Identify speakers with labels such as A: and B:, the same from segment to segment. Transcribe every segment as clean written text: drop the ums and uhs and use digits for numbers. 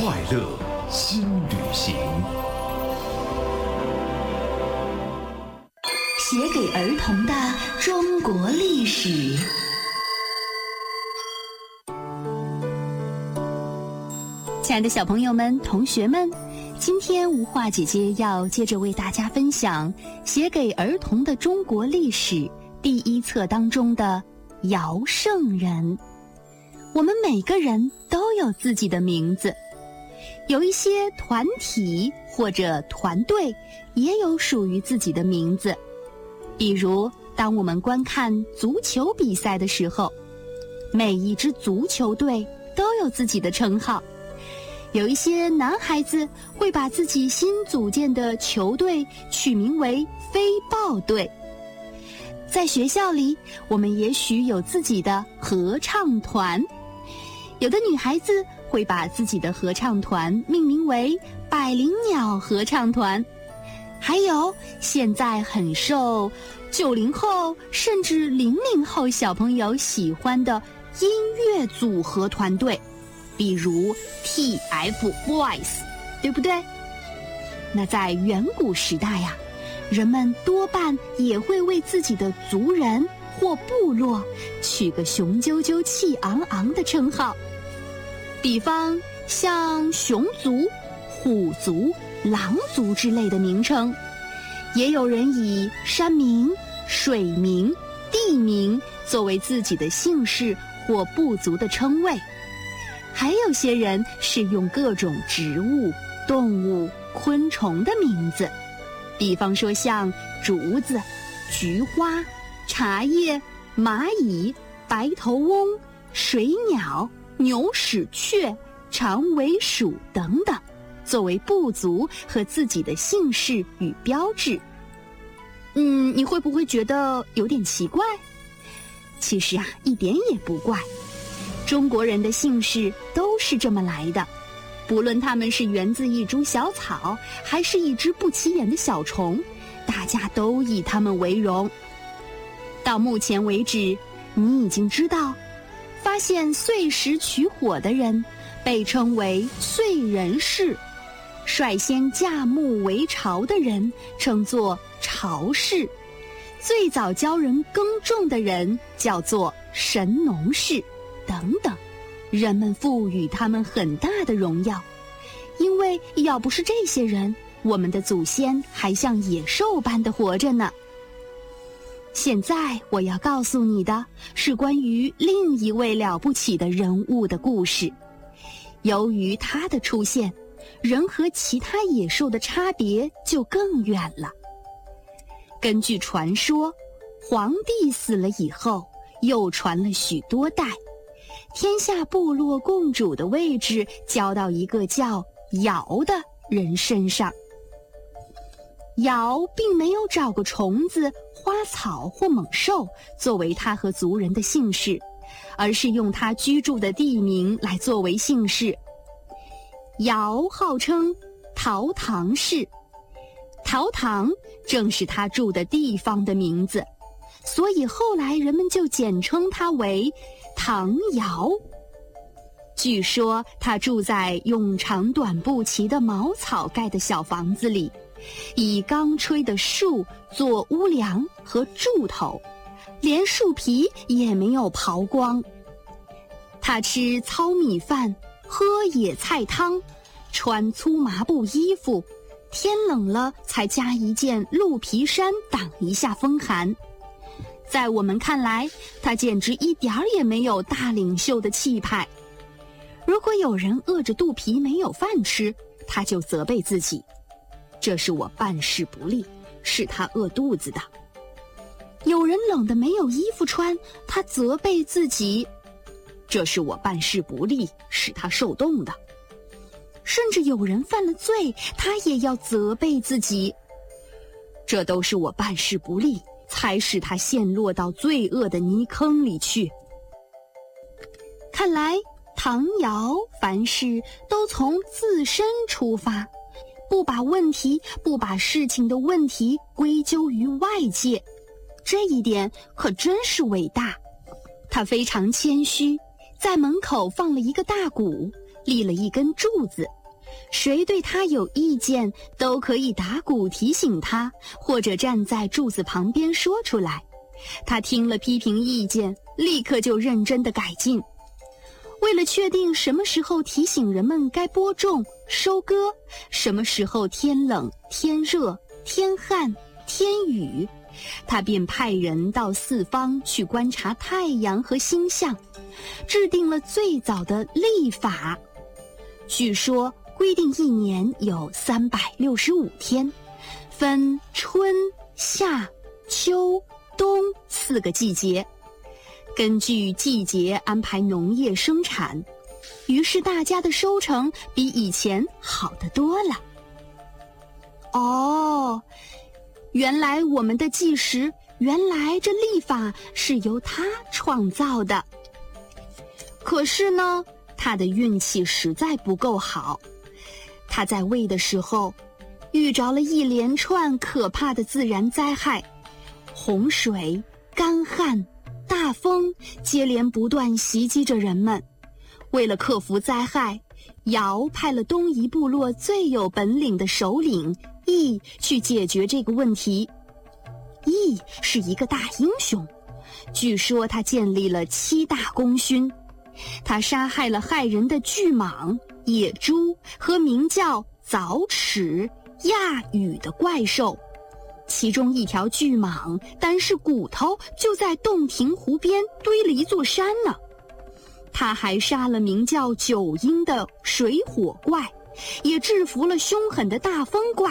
A: 快乐新旅行。
B: 写给儿童的中国历史。亲爱的小朋友们、同学们，今天吴化姐姐要接着为大家分享写给儿童的中国历史第一册当中的尧圣人。我们每个人都有自己的名字，有一些团体或者团队也有属于自己的名字。比如当我们观看足球比赛的时候，每一支足球队都有自己的称号。有一些男孩子会把自己新组建的球队取名为飞豹队。在学校里，我们也许有自己的合唱团，有的女孩子会把自己的合唱团命名为百灵鸟合唱团。还有现在很受90后甚至00后小朋友喜欢的音乐组合团队，比如 TFBOYS， 对不对？那在远古时代呀，人们多半也会为自己的族人或部落取个雄赳赳气昂昂的称号，比方像熊族、虎族、狼族之类的名称。也有人以山名、水名、地名作为自己的姓氏或部族的称谓。还有些人是用各种植物、动物、昆虫的名字，比方说像竹子、菊花、茶叶、蚂蚁、白头翁、水鸟、牛屎雀、长尾鼠等等，作为部族和自己的姓氏与标志。你会不会觉得有点奇怪？其实啊，一点也不怪。中国人的姓氏都是这么来的，不论他们是源自一株小草，还是一只不起眼的小虫，大家都以他们为荣。到目前为止，你已经知道，发现碎石取火的人被称为燧人氏，率先架木为巢的人称作巢氏，最早教人耕种的人叫做神农氏等等。人们赋予他们很大的荣耀，因为要不是这些人，我们的祖先还像野兽般的活着呢。现在我要告诉你的是关于另一位了不起的人物的故事。由于他的出现，人和其他野兽的差别就更远了。根据传说，皇帝死了以后，又传了许多代，天下部落共主的位置交到一个叫尧的人身上。尧并没有找个虫子、花草或猛兽作为他和族人的姓氏，而是用他居住的地名来作为姓氏。尧号称陶唐氏，陶唐正是他住的地方的名字，所以后来人们就简称他为唐尧。据说他住在用长短不齐的茅草盖的小房子里，以刚吹的树做屋梁和柱头，连树皮也没有刨光。他吃糙米饭，喝野菜汤，穿粗麻布衣服，天冷了才加一件鹿皮衫挡一下风寒。在我们看来，他简直一点儿也没有大领袖的气派。如果有人饿着肚皮没有饭吃，他就责备自己，这是我办事不力，是他饿肚子的。有人冷得没有衣服穿，他责备自己，这是我办事不力，使他受冻的。甚至有人犯了罪，他也要责备自己，这都是我办事不力，才使他陷落到罪恶的泥坑里去。看来唐尧凡事都从自身出发，不把事情的问题归咎于外界，这一点可真是伟大。他非常谦虚，在门口放了一个大鼓， 立了一根柱子，谁对他有意见都可以打鼓提醒他，或者站在柱子旁边说出来。他听了批评意见，立刻就认真地改进。为了确定什么时候提醒人们该播种、收割，什么时候天冷、天热、天旱、天雨，他便派人到四方去观察太阳和星象，制定了最早的历法。据说规定一年有365天，分春、夏、秋、冬4个季节，根据季节安排农业生产，于是大家的收成比以前好得多了。哦，原来我们的计时，原来这历法是由他创造的。可是呢，他的运气实在不够好。他在位的时候，遇着了一连串可怕的自然灾害，洪水、干旱、大风接连不断袭击着人们。为了克服灾害，尧派了东夷部落最有本领的首领羿去解决这个问题。羿是一个大英雄，据说他建立了7大功勋。他杀害了害人的巨蟒、野猪和名叫早齿、亚羽的怪兽。其中一条巨蟒单是骨头就在洞庭湖边堆了一座山呢。他还杀了名叫九阴的水火怪，也制服了凶狠的大风怪。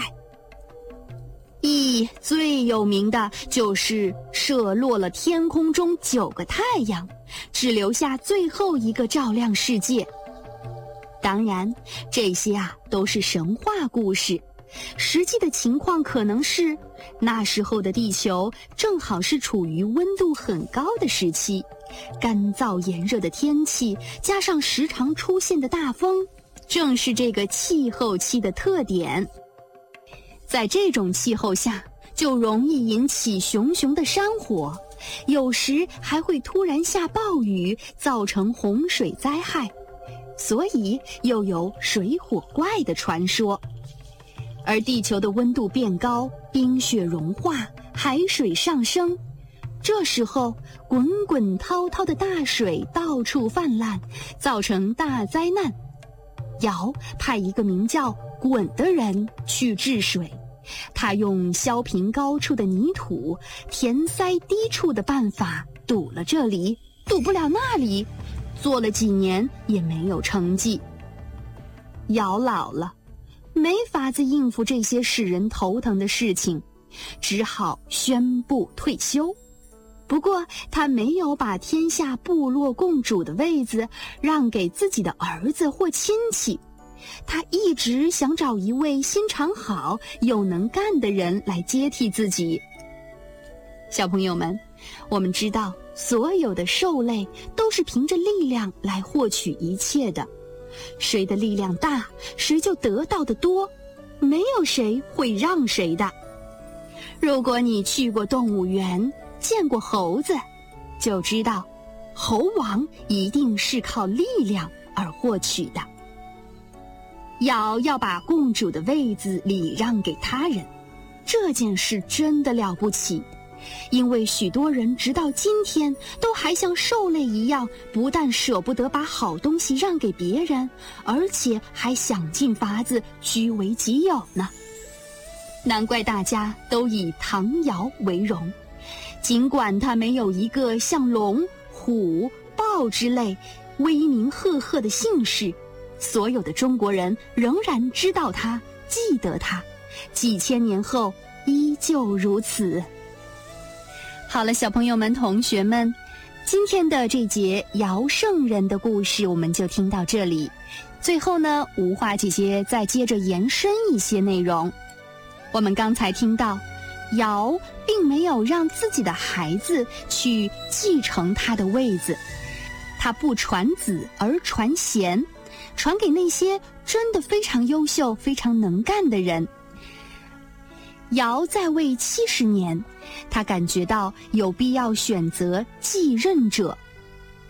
B: 羿最有名的就是射落了天空中9个太阳，只留下最后一个照亮世界。当然，这些都是神话故事。实际的情况可能是，那时候的地球正好是处于温度很高的时期，干燥炎热的天气加上时常出现的大风，正是这个气候期的特点。在这种气候下，就容易引起熊熊的山火，有时还会突然下暴雨，造成洪水灾害，所以又有水火怪的传说。而地球的温度变高，冰雪融化，海水上升，这时候滚滚滔滔的大水到处泛滥，造成大灾难。尧派一个名叫鲧的人去治水，他用削平高处的泥土，填塞低处的办法堵了这里，堵不了那里，做了几年也没有成绩。尧老了，没法子应付这些使人头疼的事情，只好宣布退休。不过他没有把天下部落共主的位子让给自己的儿子或亲戚，他一直想找一位心肠好、又能干的人来接替自己。小朋友们，我们知道所有的兽类都是凭着力量来获取一切的，谁的力量大，谁就得到的多，没有谁会让谁的。如果你去过动物园，见过猴子，就知道猴王一定是靠力量而获取的。尧要把共主的位子礼让给他人，这件事真的了不起，因为许多人直到今天都还像兽类一样，不但舍不得把好东西让给别人，而且还想尽法子据为己有呢。难怪大家都以唐尧为荣，尽管他没有一个像龙、虎、豹之类威名赫赫的姓氏，所有的中国人仍然知道他，记得他，几千年后依旧如此。好了，小朋友们、同学们，今天的这节尧圣人的故事我们就听到这里。最后呢，吴华姐姐再接着延伸一些内容。我们刚才听到，尧并没有让自己的孩子去继承他的位子，他不传子而传贤，传给那些真的非常优秀、非常能干的人。尧在位70年，他感觉到有必要选择继任者。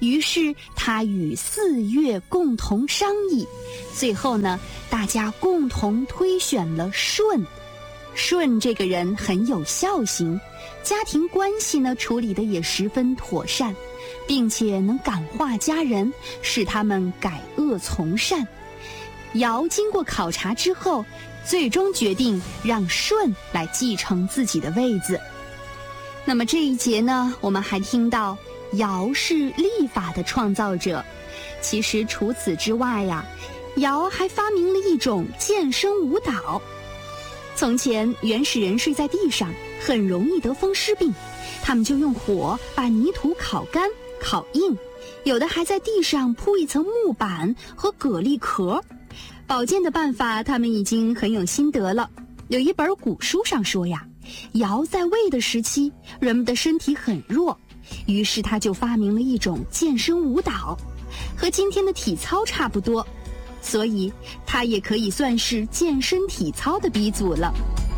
B: 于是他与4月共同商议，最后呢，大家共同推选了舜。舜这个人很有孝心，家庭关系呢处理得也十分妥善，并且能感化家人，使他们改恶从善。尧经过考察之后，最终决定让舜来继承自己的位子。那么这一节呢，我们还听到尧是历法的创造者。其实除此之外呀，尧还发明了一种健身舞蹈。从前原始人睡在地上，很容易得风湿病，他们就用火把泥土烤干烤硬，有的还在地上铺一层木板和蛤蜊壳。保健的办法他们已经很有心得了。有一本古书上说呀，尧在魏的时期，人们的身体很弱，于是他就发明了一种健身舞蹈，和今天的体操差不多，所以他也可以算是健身体操的鼻祖了。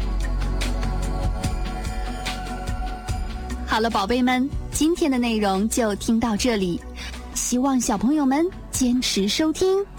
B: 好了，宝贝们，今天的内容就听到这里，希望小朋友们坚持收听。